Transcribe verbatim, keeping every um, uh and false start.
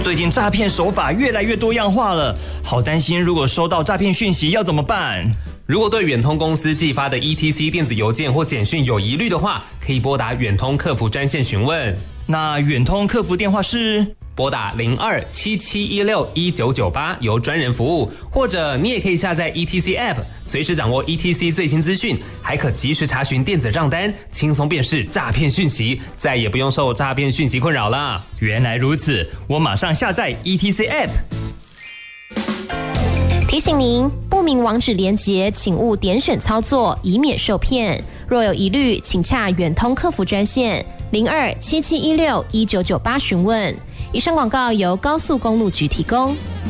最近诈骗手法越来越多样化了，好担心如果收到诈骗讯息要怎么办？ 如果对远通公司寄发的 E T C 电子邮件或简讯有疑虑的话，可以拨打远通客服专线询问。 那远通客服电话是拨打零二七七一六一九九八，由专人服务，或者你也可以下载 E T C App， 随时掌握 E T C 最新资讯，还可及时查询电子账单，轻松辨识诈骗讯息，再也不用受诈骗讯息困扰了。 原来如此，我马上下载 E T C App。 提醒您，不明网址连结请勿点选操作，以免受骗。若有疑虑，请洽远通客服专线零二七七一六一九九八询问。以上广告由高速公路局提供。